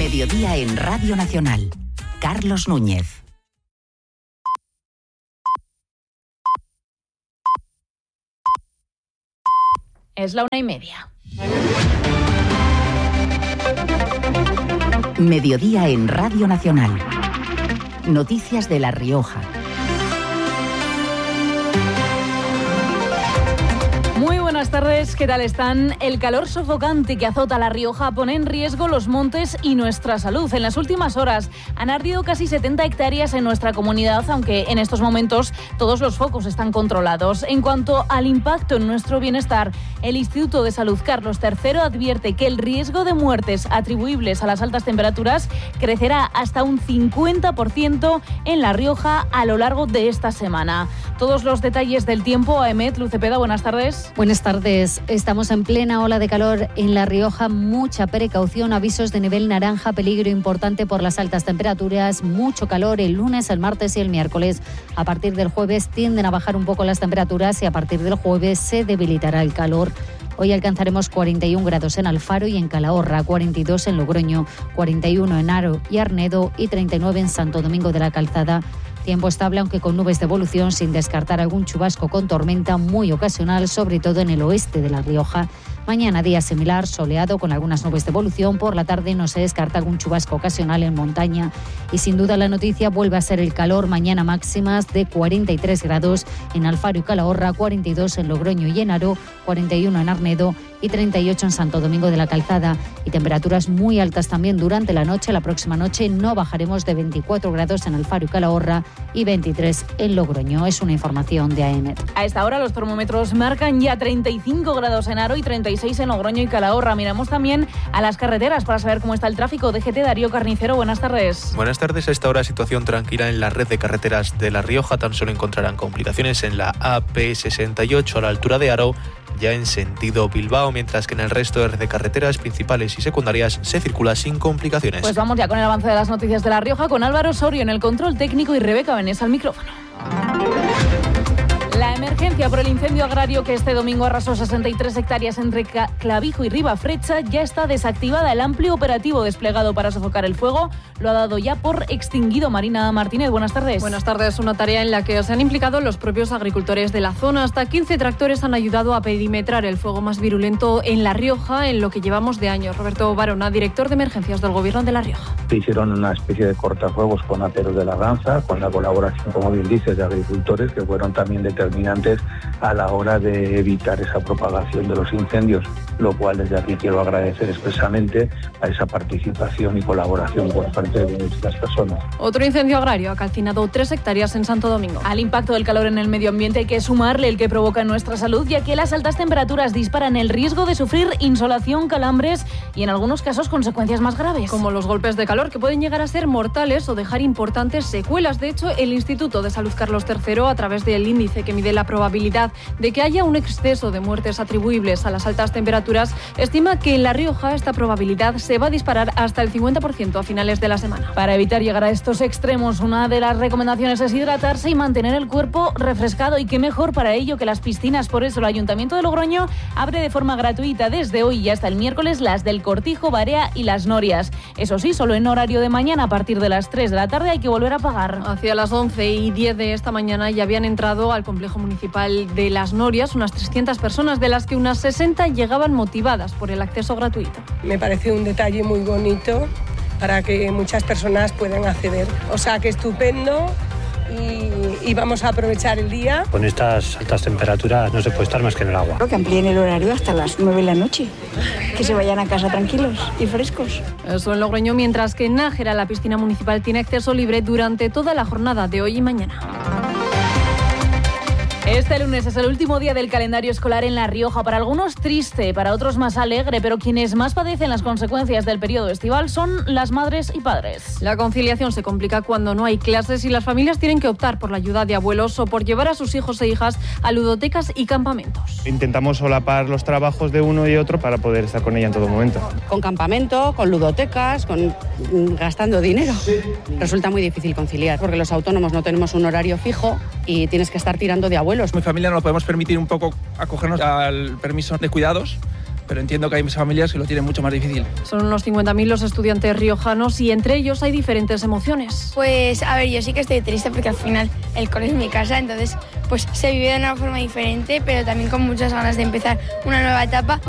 Mediodía en Radio Nacional. Carlos Núñez. Es la 1:30. Mediodía en Radio Nacional. Noticias de La Rioja. Muy buenas tardes, ¿qué tal están? El calor sofocante que azota La Rioja pone en riesgo los montes y nuestra salud. En las últimas horas han ardido casi 70 hectáreas en nuestra comunidad, aunque en estos momentos todos los focos están controlados. En cuanto al impacto en nuestro bienestar, el Instituto de Salud Carlos III advierte que el riesgo de muertes atribuibles a las altas temperaturas crecerá hasta un 50% en La Rioja a lo largo de esta semana. Todos los detalles del tiempo, Aemet Lucepeda, buenas tardes. Buenas tardes. Estamos en plena ola de calor en La Rioja. Mucha precaución, avisos de nivel naranja, peligro importante por las altas temperaturas. Mucho calor el lunes, el martes y el miércoles. A partir del jueves tienden a bajar un poco las temperaturas y a partir del jueves se debilitará el calor. Hoy alcanzaremos 41 grados en Alfaro y en Calahorra, 42 en Logroño, 41 en Haro y Arnedo y 39 en Santo Domingo de la Calzada. Tiempo estable, aunque con nubes de evolución, sin descartar algún chubasco con tormenta muy ocasional, sobre todo en el oeste de La Rioja. Mañana día similar, soleado con algunas nubes de evolución. Por la tarde no se descarta algún chubasco ocasional en montaña. Y sin duda la noticia vuelve a ser el calor. Mañana máximas de 43 grados en Alfaro y Calahorra, 42 en Logroño y en Haro, 41 en Arnedo y 38 en Santo Domingo de la Calzada. Y temperaturas muy altas también durante la noche. La próxima noche no bajaremos de 24 grados en Alfaro y Calahorra y 23 en Logroño. Es una información de AEMET. A esta hora los termómetros marcan ya 35 grados en Haro y 36 en Logroño y Calahorra. Miramos también a las carreteras para saber cómo está el tráfico. DGT, Darío Carnicero, buenas tardes. Buenas tardes. A esta hora situación tranquila en la red de carreteras de La Rioja. Tan solo encontrarán complicaciones en la AP68 a la altura de Haro, ya en sentido Bilbao, mientras que en el resto de carreteras principales y secundarias se circula sin complicaciones. Pues vamos ya con el avance de las noticias de La Rioja con Álvaro Osorio en el control técnico y Rebeca Benés al micrófono. La emergencia por el incendio agrario que este domingo arrasó 63 hectáreas entre Clavijo y Ribafrecha ya está desactivada. El amplio operativo desplegado para sofocar el fuego lo ha dado ya por extinguido. Marina Martínez, buenas tardes. Buenas tardes. Una tarea en la que se han implicado los propios agricultores de la zona. Hasta 15 tractores han ayudado a perimetrar el fuego más virulento en La Rioja en lo que llevamos de años. Roberto Barona, director de emergencias del Gobierno de La Rioja. Se hicieron una especie de cortafuegos con Ateros de la Danza, con la colaboración, como bien dices, de agricultores que fueron también determinantes a la hora de evitar esa propagación de los incendios, lo cual desde aquí quiero agradecer expresamente a esa participación y colaboración por parte de estas personas. Otro incendio agrario ha calcinado 3 hectáreas en Santo Domingo. Al impacto del calor en el medio ambiente hay que sumarle el que provoca en nuestra salud, ya que las altas temperaturas disparan el riesgo de sufrir insolación, calambres y en algunos casos consecuencias más graves. Como los golpes de calor que pueden llegar a ser mortales o dejar importantes secuelas. De hecho, el Instituto de Salud Carlos III, a través del índice que mide la probabilidad de que haya un exceso de muertes atribuibles a las altas temperaturas, estima que en La Rioja esta probabilidad se va a disparar hasta el 50% a finales de la semana. Para evitar llegar a estos extremos, una de las recomendaciones es hidratarse y mantener el cuerpo refrescado, y qué mejor para ello que las piscinas. Por eso el Ayuntamiento de Logroño abre de forma gratuita desde hoy y hasta el miércoles las del Cortijo, Barea y Las Norias. Eso sí, solo en horario de mañana. A partir de las 3 de la tarde hay que volver a pagar. Hacia las 11:10 de esta mañana ya habían entrado al complejo municipal de Las Norias unas 300 personas, de las que unas 60 llegaban motivadas por el acceso gratuito. Me parece un detalle muy bonito para que muchas personas puedan acceder. O sea, que estupendo. Y vamos a aprovechar el día. Con estas altas temperaturas no se puede estar más que en el agua. Creo que amplíen el horario hasta las 9 de la noche, que se vayan a casa tranquilos y frescos. Eso en Logroño, mientras que en Nájera la piscina municipal tiene acceso libre durante toda la jornada de hoy y mañana. Este lunes es el último día del calendario escolar en La Rioja. Para algunos triste, para otros más alegre, pero quienes más padecen las consecuencias del periodo estival son las madres y padres. La conciliación se complica cuando no hay clases y las familias tienen que optar por la ayuda de abuelos o por llevar a sus hijos e hijas a ludotecas y campamentos. Intentamos solapar los trabajos de uno y otro para poder estar con ella en todo momento. Con campamento, con ludotecas, gastando dinero. Resulta muy difícil conciliar porque los autónomos no tenemos un horario fijo y tienes que estar tirando de abuelos. Mi familia no lo podemos permitir un poco acogernos al permiso de cuidados, pero entiendo que hay familias que lo tienen mucho más difícil. Son unos 50.000 los estudiantes riojanos y entre ellos hay diferentes emociones. Pues a ver, yo sí que estoy triste porque al final el cole es mi casa, entonces pues se vive de una forma diferente, pero también con muchas ganas de empezar una nueva etapa.